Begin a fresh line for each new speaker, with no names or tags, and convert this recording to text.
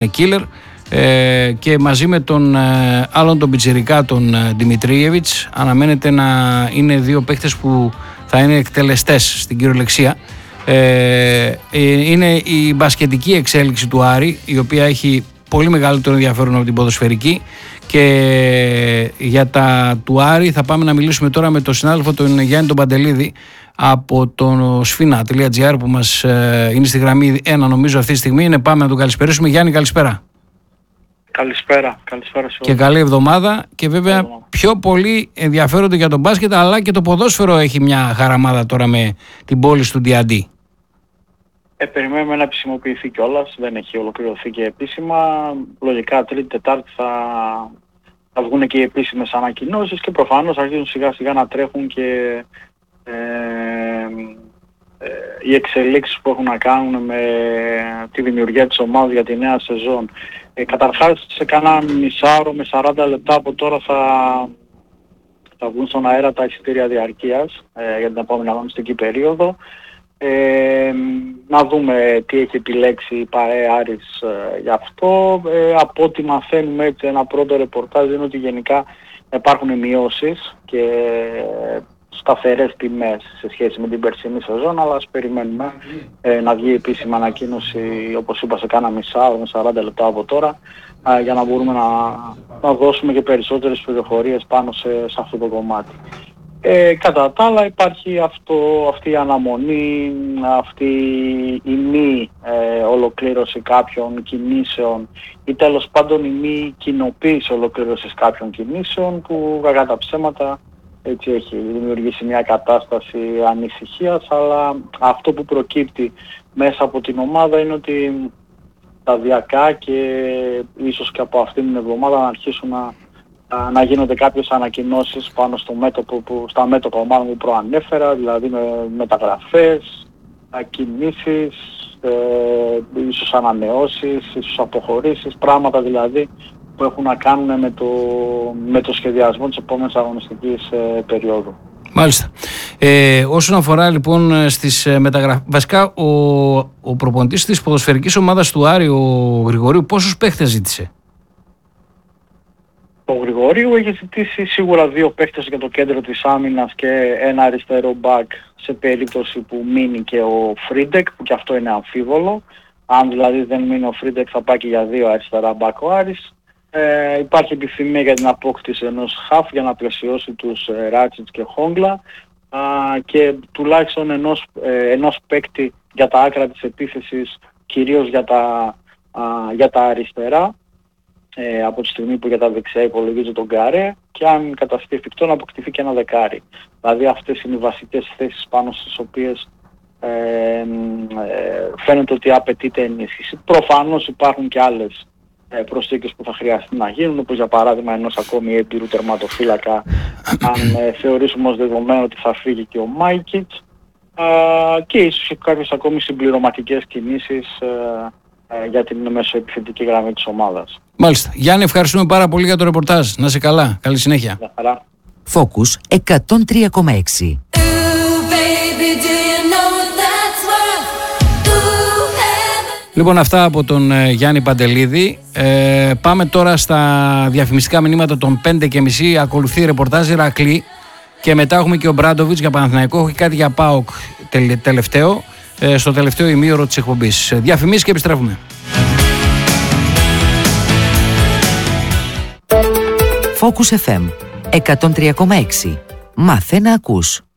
Killer, και μαζί με τον άλλον τον πιτσιρικά, τον Δημητρίεβιτς, αναμένεται να είναι δύο παίχτες που θα είναι εκτελεστές στην κυριολεξία. Είναι η μπασκετική εξέλιξη του Άρη, η οποία έχει πολύ μεγαλύτερο ενδιαφέρον από την ποδοσφαιρική, και για τα του Άρη θα πάμε να μιλήσουμε τώρα με τον συνάδελφο τον Γιάννη τον Παντελίδη από το sfina.gr που μας είναι στη γραμμή 1 νομίζω αυτή τη στιγμή. Πάμε να τον καλησπερίσουμε. Γιάννη, καλησπέρα.
Καλησπέρα σε όλους.
Και καλή εβδομάδα. Και βέβαια πιο πολύ ενδιαφέρονται για τον μπάσκετ, αλλά και το ποδόσφαιρο έχει μια χαραμάδα τώρα με την πόλη του D&D.
Περιμένουμε να επισημοποιηθεί κιόλας, δεν έχει ολοκληρωθεί και επίσημα. Λογικά Τρίτη, Τετάρτη θα βγουν και οι επίσημες ανακοινώσεις και προφανώς αρχίζουν σιγά σιγά να τρέχουν και οι εξελίξεις που έχουν να κάνουν με τη δημιουργία της ομάδας για τη νέα σεζόν. Καταρχάς σε κάνα μισάωρο με 40 λεπτά από τώρα θα βγουν στον αέρα τα εισιτήρια διαρκείας για την επόμενη αγωνιστική περίοδο. Να δούμε τι έχει επιλέξει η ΠΑΕ Άρης γι' αυτό. Από ό,τι μαθαίνουμε έτσι ένα πρώτο ρεπορτάζ είναι ότι γενικά υπάρχουν μειώσεις και σταθερές τιμές σε σχέση με την περσινή σεζόν, αλλά ας περιμένουμε να βγει επίσημα ανακοίνωση, όπως είπα, σε κάνα μισάωρο με 40 λεπτά από τώρα, για να μπορούμε να δώσουμε και περισσότερες πληροφορίες πάνω σε αυτό το κομμάτι. Κατά τα άλλα υπάρχει αυτή η αναμονή, αυτή η μη ολοκλήρωση κάποιων κινήσεων ή τέλος πάντων η μη κοινοποίηση ολοκλήρωσης κάποιων κινήσεων που κακά τα ψέματα έτσι έχει δημιουργήσει μια κατάσταση ανησυχίας, αλλά αυτό που προκύπτει μέσα από την ομάδα είναι ότι σταδιακά και ίσως και από αυτήν την εβδομάδα να αρχίσουν να γίνονται κάποιες ανακοινώσεις πάνω στα μέτωπα μάλλον που προανέφερα, δηλαδή με μεταγραφές, κινήσεις, ίσως ανανεώσεις, ίσως αποχωρήσεις, πράγματα δηλαδή που έχουν να κάνουν με το σχεδιασμό της επόμενης αγωνιστικής περίοδου.
Μάλιστα. Όσον αφορά λοιπόν στις μεταγραφές, βασικά ο προπονητής της ποδοσφαιρικής ομάδας του Άρη, ο Γρηγορίου, πόσους παίχτες ζήτησε?
Ο Γρηγορίου έχει ζητήσει σίγουρα 2 παίχτες για το κέντρο της άμυνας και ένα αριστερό μπακ σε περίπτωση που μείνει και ο Φρίντεκ, που και αυτό είναι αμφίβολο. Αν δηλαδή δεν μείνει ο Φρίντεκ θα πάει και για 2 αριστερά μπακ ο Άρης. Υπάρχει επιθυμία για την απόκτηση ενός χαφ για να πλαισιώσει τους Ράτσιτς και Χόγκλα τουλάχιστον ενός παίκτη για τα άκρα της επίθεσης, κυρίως για τα αριστερά, από τη στιγμή που για τα δεξιά υπολογίζει τον Γκαρέ, και αν καταστεί εφικτό να αποκτηθεί και ένα δεκάρι. Δηλαδή αυτές είναι οι βασικές θέσεις πάνω στις οποίες φαίνεται ότι απαιτείται ενίσχυση. Προφανώς υπάρχουν και άλλες προσθήκες που θα χρειαστεί να γίνουν, όπως για παράδειγμα ενός ακόμη έμπειρου τερματοφύλακα, αν θεωρήσουμε ως δεδομένο ότι θα φύγει και ο Μάικιτς, και ίσως και κάποιες ακόμη συμπληρωματικές κινήσεις για την μεσοεπιθετική γραμμή της ομάδας.
Μάλιστα. Γιάννη, ευχαριστούμε πάρα πολύ για το ρεπορτάζ. Να είσαι καλά. Καλή συνέχεια.
Focus 103,6.
Λοιπόν, αυτά από τον Γιάννη Παντελίδη. Πάμε τώρα στα διαφημιστικά μηνύματα των 5:30. Ακολουθεί ρεπορτάζ Ηρακλή και μετά έχουμε και ο Μπράντοβιτς για Παναθηναϊκό. Έχει κάτι για ΠΑΟΚ τελευταίο, στο τελευταίο ημίωρο της εκπομπής. Διαφημίσεις και επιστρέφουμε.
Focus FM 103,6. Μάθε να ακούς.